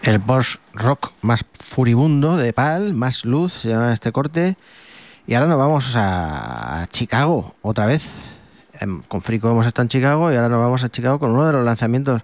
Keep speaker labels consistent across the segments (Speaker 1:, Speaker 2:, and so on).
Speaker 1: El post-rock más furibundo de Pal, más luz, se llama este corte. Y ahora nos vamos a Chicago, otra vez. Con Frico hemos estado en Chicago y ahora nos vamos a Chicago con uno de los lanzamientos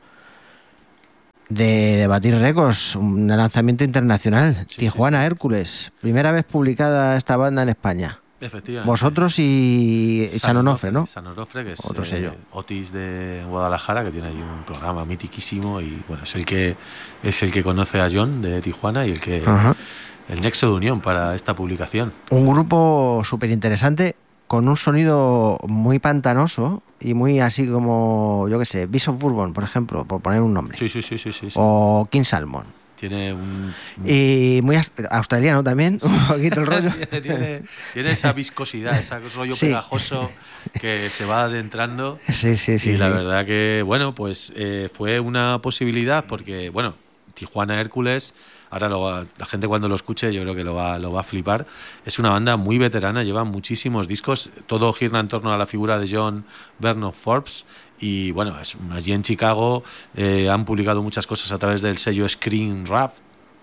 Speaker 1: de Batir Records, un lanzamiento internacional.
Speaker 2: Sí,
Speaker 1: Tijuana
Speaker 2: sí, sí.
Speaker 1: Hércules, primera vez publicada esta banda en España.
Speaker 2: Efectivamente.
Speaker 1: Vosotros y San Onofre, ¿no?
Speaker 2: San Onofre, que es
Speaker 1: Otro sello.
Speaker 2: Otis de Guadalajara, que tiene ahí un programa mitiquísimo y bueno, es el que conoce a John de Tijuana y
Speaker 1: Ajá.
Speaker 2: el nexo de unión para esta publicación.
Speaker 1: Un grupo súper interesante con un sonido muy pantanoso y muy así como, yo qué sé, Beast of Bourbon, por ejemplo, por poner un nombre.
Speaker 2: Sí.
Speaker 1: O King Salmon.
Speaker 2: Tiene
Speaker 1: Y muy australiano también, sí. Un poquito el rollo.
Speaker 2: tiene esa viscosidad, ese rollo
Speaker 1: sí.
Speaker 2: pegajoso que se va adentrando.
Speaker 1: Sí.
Speaker 2: Y la verdad que, bueno, pues fue una posibilidad porque, bueno, Tijuana Hércules, ahora la gente cuando lo escuche yo creo que lo va a flipar. Es una banda muy veterana, lleva muchísimos discos, todo gira en torno a la figura de John Bernard Forbes. Y bueno, allí en Chicago han publicado muchas cosas a través del sello Screen Rap.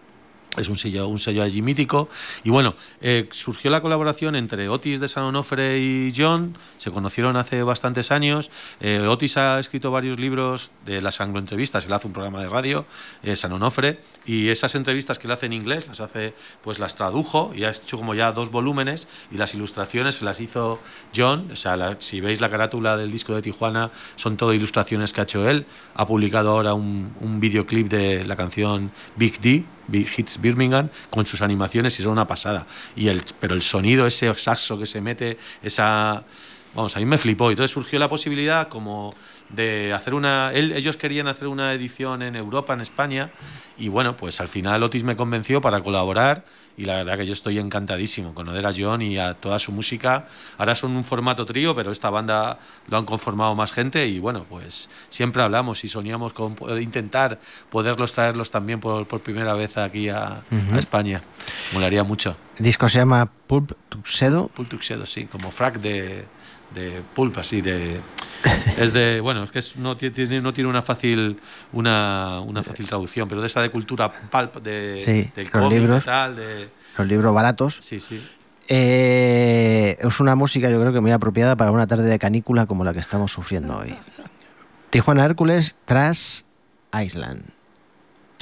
Speaker 2: Es un sello allí mítico. Y bueno, surgió la colaboración entre Otis de San Onofre y John. Se conocieron hace bastantes años. Otis ha escrito varios libros de las angloentrevistas. Él hace un programa de radio, San Onofre. Y esas entrevistas que él hace en inglés, las tradujo y ha hecho como ya 2 volúmenes. Y las ilustraciones se las hizo John. O sea, si veis la carátula del disco de Tijuana, son todo ilustraciones que ha hecho él. Ha publicado ahora un videoclip de la canción Big D, Big Hits Birmingham, con sus animaciones y son una pasada. Pero el sonido, ese saxo que se mete, vamos, a mí me flipó. Y entonces surgió la posibilidad como de hacer ellos querían hacer una edición en Europa, en España, y bueno, pues al final Otis me convenció para colaborar y la verdad que yo estoy encantadísimo con conocer a John y a toda su música. Ahora son un formato trío, pero esta banda lo han conformado más gente y bueno, pues siempre hablamos y soñamos con intentar traerlos también por primera vez aquí a España. Molaría mucho.
Speaker 1: El disco se llama Pulp Tuxedo.
Speaker 2: Pulp Tuxedo, sí, como frac de pulp, así de... bueno, es que no tiene una fácil traducción, pero de esa de cultura pulp, del cómic,
Speaker 1: libros,
Speaker 2: tal,
Speaker 1: los libros baratos.
Speaker 2: Sí.
Speaker 1: Es una música yo creo que muy apropiada para una tarde de canícula como la que estamos sufriendo hoy. Tijuana Hércules, Trash Island.